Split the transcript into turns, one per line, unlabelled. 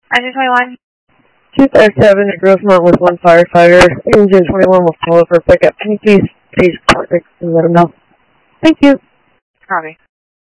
Engine 21.
257 at Rosemont with one firefighter. Engine 21 will follow for pickup. Can you please contact and let them know? Thank you.
Copy.